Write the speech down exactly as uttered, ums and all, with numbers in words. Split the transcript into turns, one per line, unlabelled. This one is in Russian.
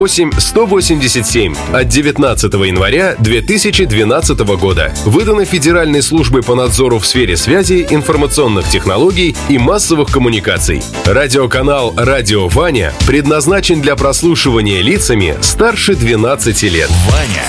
восемь сто восемьдесят семь от девятнадцатого января две тысячи двенадцатого года. Выдано Федеральной службой по надзору в сфере связи, информационных технологий и массовых коммуникаций. Радиоканал «Радио Ваня» предназначен для прослушивания лицами старше двенадцати лет.
Ваня.